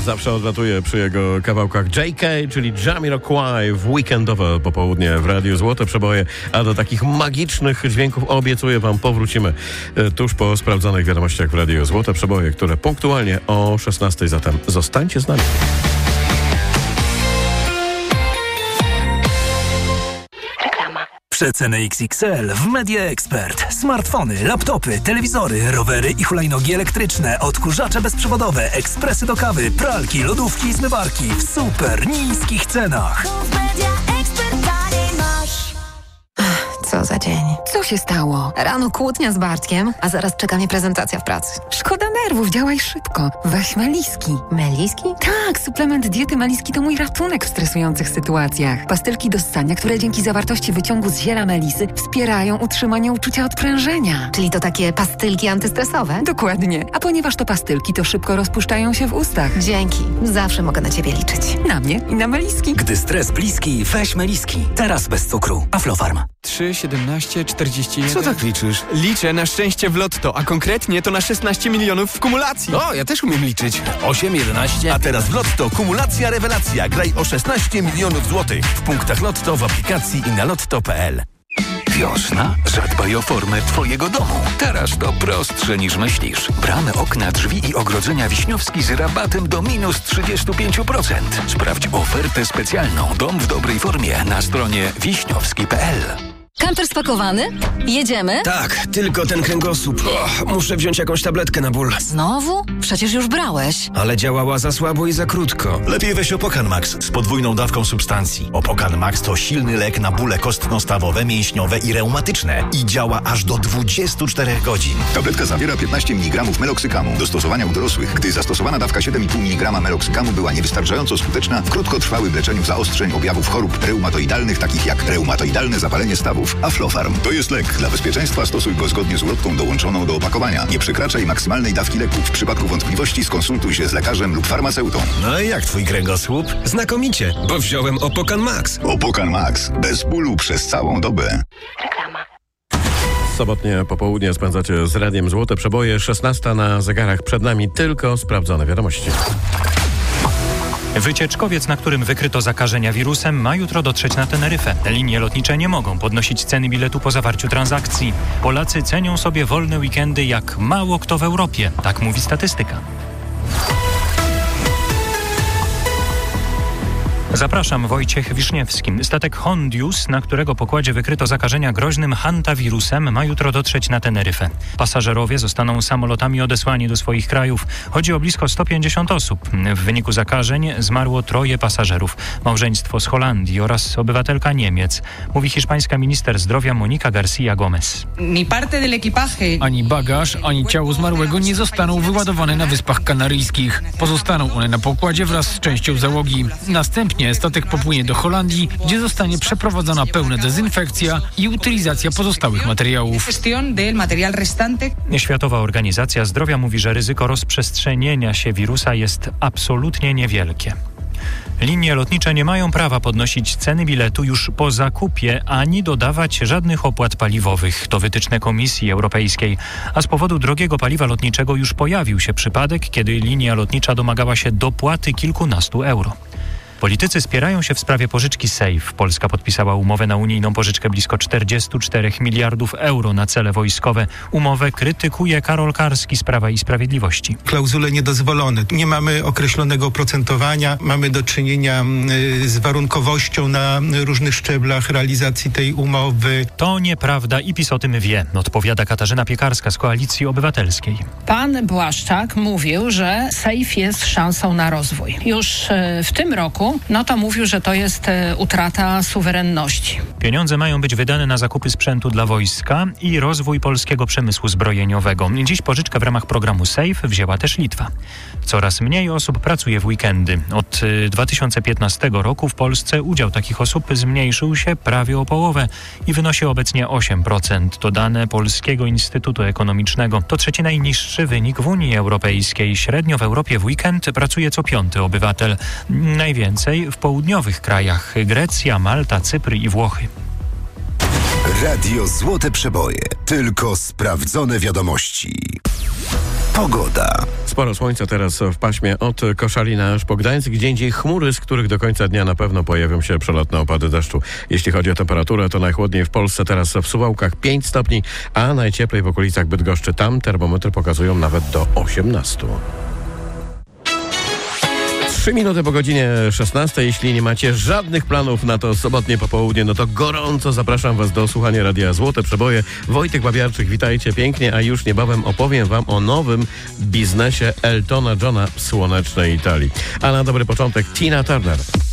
zawsze odlatuje przy jego kawałkach JK, czyli Jamiroquai w weekendowe popołudnie w Radiu Złote Przeboje, a do takich magicznych dźwięków obiecuję wam powrócimy tuż po sprawdzonych wiadomościach w Radiu Złote Przeboje, które punktualnie o 16:00, zatem zostańcie z nami. Przeceny XXL w Media Expert. Smartfony, laptopy, telewizory, rowery i hulajnogi elektryczne, odkurzacze bezprzewodowe, ekspresy do kawy, pralki, lodówki i zmywarki w super niskich cenach. Co za dzień. Co się stało? Rano kłótnia z Bartkiem, a zaraz czeka mnie prezentacja w pracy. Szkoda nerwów, działaj szybko. Weź Meliski. Meliski? Tak, suplement diety Meliski to mój ratunek w stresujących sytuacjach. Pastylki do ssania, które dzięki zawartości wyciągu z ziela melisy wspierają utrzymanie uczucia odprężenia. Czyli to takie pastylki antystresowe? Dokładnie. A ponieważ to pastylki, to szybko rozpuszczają się w ustach. Dzięki. Zawsze mogę na ciebie liczyć. Na mnie i na Meliski. Gdy stres bliski, weź Meliski. Teraz bez cukru. Aflofarm. 3, 17, 41... Co tak liczysz? Liczę na szczęście w lotto, a konkretnie to na 16 milionów w kumulacji. O, ja też umiem liczyć. 8, 11... A teraz w Lotto kumulacja rewelacja. Graj o 16 milionów złotych. W punktach Lotto, w aplikacji i na lotto.pl. Wiosna? Zadbaj o formę twojego domu. Teraz to prostsze niż myślisz. Bramy, okna, drzwi i ogrodzenia Wiśniowski z rabatem do minus 35%. Sprawdź ofertę specjalną Dom w dobrej formie na stronie wiśniowski.pl. Kamper spakowany? Jedziemy? Tak, tylko ten kręgosłup. Muszę wziąć jakąś tabletkę na ból. Znowu? Przecież już brałeś. Ale działała za słabo i za krótko. Lepiej weź Opokan Max z podwójną dawką substancji. Opokan Max to silny lek na bóle kostno-stawowe, mięśniowe i reumatyczne i działa aż do 24 godzin. Tabletka zawiera 15 mg meloksykamu. Do stosowania u dorosłych. Gdy zastosowana dawka 7,5 mg meloksykamu była niewystarczająco skuteczna, w krótkotrwałym leczeniu zaostrzeń objawów chorób reumatoidalnych, takich jak reumatoidalne zapalenie stawów. Aflofarm to jest lek. Dla bezpieczeństwa stosuj go zgodnie z ulotką dołączoną do opakowania. Nie przekraczaj maksymalnej dawki leku. W przypadku wątpliwości skonsultuj się z lekarzem lub farmaceutą. No i jak twój kręgosłup? Znakomicie, bo wziąłem Opokan Max. Opokan Max. Bez bólu przez całą dobę. Reklama. Sobotnie popołudnie spędzacie z Radiem Złote Przeboje. 16:00 na zegarach. Przed nami tylko sprawdzone wiadomości. Wycieczkowiec, na którym wykryto zakażenia wirusem, ma jutro dotrzeć na Teneryfę. Linie lotnicze nie mogą podnosić ceny biletu po zawarciu transakcji. Polacy cenią sobie wolne weekendy jak mało kto w Europie. Tak mówi statystyka. Zapraszam, Wojciech Wiszniewski. Statek Hondius, na którego pokładzie wykryto zakażenia groźnym hantawirusem, ma jutro dotrzeć na Teneryfę. Pasażerowie zostaną samolotami odesłani do swoich krajów. Chodzi o blisko 150 osób. W wyniku zakażeń zmarło 3 pasażerów. Małżeństwo z Holandii oraz obywatelka Niemiec. Mówi hiszpańska minister zdrowia Monika García Gómez. Ani bagaż, ani ciało zmarłego nie zostaną wyładowane na Wyspach Kanaryjskich. Pozostaną one na pokładzie wraz z częścią załogi. Następnie statek popłynie do Holandii, gdzie zostanie przeprowadzona pełna dezynfekcja i utylizacja pozostałych materiałów. Światowa Organizacja Zdrowia mówi, że ryzyko rozprzestrzenienia się wirusa jest absolutnie niewielkie. Linie lotnicze nie mają prawa podnosić ceny biletu już po zakupie, ani dodawać żadnych opłat paliwowych. To wytyczne Komisji Europejskiej. A z powodu drogiego paliwa lotniczego już pojawił się przypadek, kiedy linia lotnicza domagała się dopłaty kilkunastu euro. Politycy spierają się w sprawie pożyczki SAFE. Polska podpisała umowę na unijną pożyczkę blisko 44 miliardów euro na cele wojskowe. Umowę krytykuje Karol Karski z Prawa i Sprawiedliwości. Klauzule niedozwolone. Nie mamy określonego oprocentowania. Mamy do czynienia z warunkowością na różnych szczeblach realizacji tej umowy. To nieprawda i PiS o tym wie, odpowiada Katarzyna Piekarska z Koalicji Obywatelskiej. Pan Błaszczak mówił, że SAFE jest szansą na rozwój. Już w tym roku to mówił, że to jest utrata suwerenności. Pieniądze mają być wydane na zakupy sprzętu dla wojska i rozwój polskiego przemysłu zbrojeniowego. Dziś pożyczkę w ramach programu SAFE wzięła też Litwa. Coraz mniej osób pracuje w weekendy. Od 2015 roku w Polsce udział takich osób zmniejszył się prawie o połowę i wynosi obecnie 8%. To dane Polskiego Instytutu Ekonomicznego. To 3. najniższy wynik w Unii Europejskiej. Średnio w Europie w weekend pracuje co 5. obywatel. Najwięcej w południowych krajach: Grecja, Malta, Cypr i Włochy. Radio Złote Przeboje. Tylko sprawdzone wiadomości. Pogoda. Sporo słońca teraz w paśmie od Koszalina aż po Gdańsk, gdzie indziej chmury, z których do końca dnia na pewno pojawią się przelotne opady deszczu. Jeśli chodzi o temperaturę, to najchłodniej w Polsce teraz w Suwałkach 5 stopni, a najcieplej w okolicach Bydgoszczy. Tam termometry pokazują nawet do 18. 3 minuty po godzinie 16. Jeśli nie macie żadnych planów na to sobotnie popołudnie, no to gorąco zapraszam Was do słuchania Radia Złote Przeboje. Wojtek Babiarczyk, witajcie pięknie, a już niebawem opowiem Wam o nowym biznesie Eltona Johna w słonecznej Italii. A na dobry początek Tina Turner.